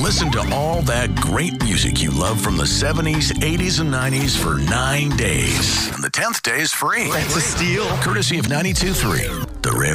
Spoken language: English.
Listen to all that great music you love from the 70s, 80s, and 90s for 9 days. And the 10th day is free. That's a steal. Courtesy of 92.3, The River.